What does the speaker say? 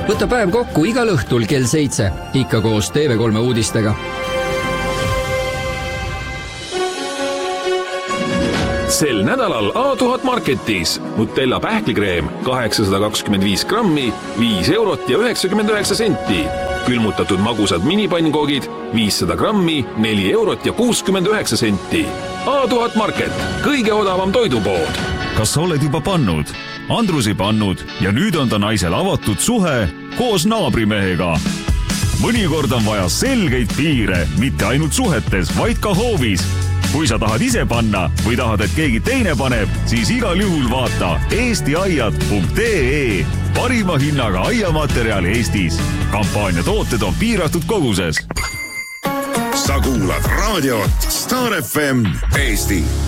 Võta päev kokku igal õhtul kell 7, ikka koos TV3 uudistega. Sel nädalal A1000 Marketis Nutella pähklikreem 825 grammi, 5 eurot ja 99 senti. Külmutatud magusad minipannkogid 500 grammi, 4 eurot ja 69 senti. A1000 Market, kõige odavam toidupood. Kas sa oled juba pannud? Andrus ei pannud ja nüüd on ta naisel avatud suhe koos naabrimehega. Mõnikord on vaja selgeid piire, mitte ainult suhetes, vaid ka hoovis. Kui sa tahad ise panna või tahad, et keegi teine paneb, siis igal juhul vaata eestiaiad.ee. Parima hinnaga aiamaterjal Eestis. Kampaania tooted on piiratud koguses. Sa kuulad raadiot Star FM Eesti.